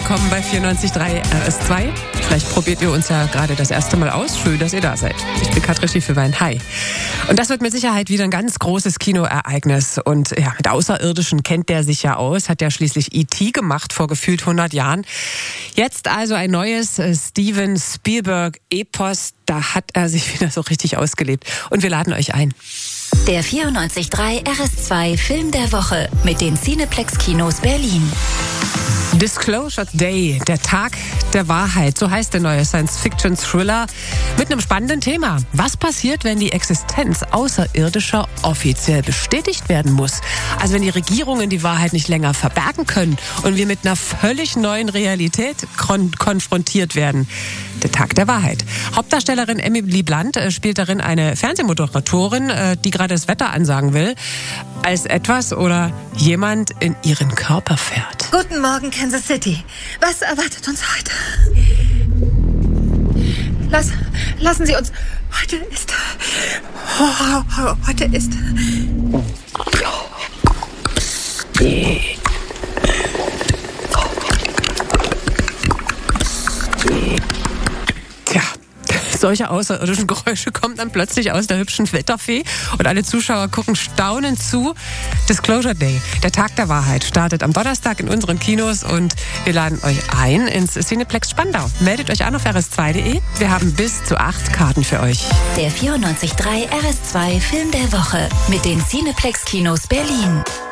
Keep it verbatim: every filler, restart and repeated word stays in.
willkommen bei vierundneunzig Komma drei R S zwei. Vielleicht probiert ihr uns ja gerade das erste Mal aus. Schön, dass ihr da seid. Ich bin Katrin Schiefelbein. Hi. Und das wird mit Sicherheit wieder ein ganz großes Kinoereignis. Und ja, mit Außerirdischen kennt der sich ja aus. Hat ja schließlich E T gemacht vor gefühlt hundert Jahren. Jetzt also ein neues Steven Spielberg-Epos. Da hat er sich wieder so richtig ausgelebt. Und wir laden euch ein. Der vierundneunzig Komma drei R S zwei Film der Woche mit den Cineplex-Kinos Berlin. Disclosure Day, der Tag der Wahrheit, so heißt der neue Science-Fiction-Thriller mit einem spannenden Thema. Was passiert, wenn die Existenz Außerirdischer offiziell bestätigt werden muss? Also wenn die Regierungen die Wahrheit nicht länger verbergen können und wir mit einer völlig neuen Realität kon- konfrontiert werden. Der Tag der Wahrheit. Hauptdarstellerin Emily Blunt spielt darin eine Fernsehmoderatorin, die gerade das Wetter ansagen will, als etwas oder jemand in ihren Körper fährt. Guten Morgen, Kansas City. Was erwartet uns heute? Lass, lassen Sie uns... Heute ist... Oh, heute ist... Tja, solche außerirdischen Geräusche kommen dann plötzlich aus der hübschen Wetterfee und alle Zuschauer gucken staunend zu. Disclosure Day, der Tag der Wahrheit, startet am Donnerstag in unseren Kinos und wir laden euch ein ins Cineplex Spandau. Meldet euch an auf R S zwei Punkt de. Wir haben bis zu acht Karten für euch. Der vierundneunzig Komma drei R S zwei Film der Woche mit den Cineplex-Kinos Berlin.